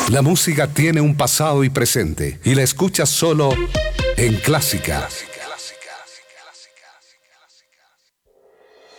La música tiene un pasado y presente y la escuchas solo en Clásica